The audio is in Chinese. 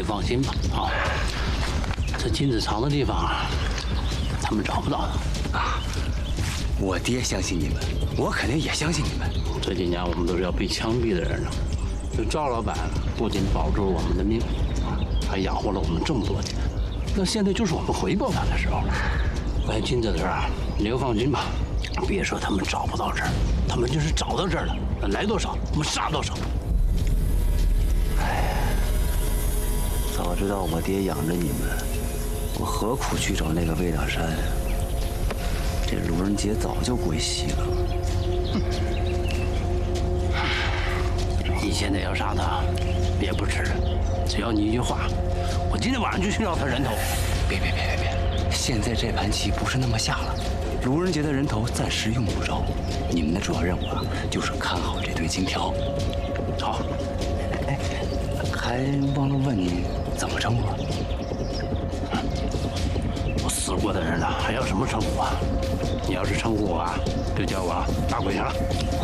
放心吧，啊，这金子藏的地方，他们找不到的啊。 我爹相信你们，我肯定也相信你们。 这几年我们都是要被枪毙的人呢，这赵老板不仅保住了我们的命，还养活了我们这么多年。那现在就是我们回报他的时候了。关于金子的事儿，你就放心吧。别说他们找不到这儿，他们就是找到这儿了，来多少我们杀多少。 哎，早知道我爹养着你们，我何苦去找那个魏大山？这卢仁杰早就归西了。 你现在要杀他，也不迟。只要你一句话，我今天晚上就去要他人头。 别！现在这盘棋不是那么下了。卢仁杰的人头暂时用不着，你们的主要任务啊，就是看好这堆金条。 好。 哎，还忘了问你怎么称呼啊？ 我死过的人了，还要什么称呼啊？你要是称呼我啊，就叫我大鬼行了。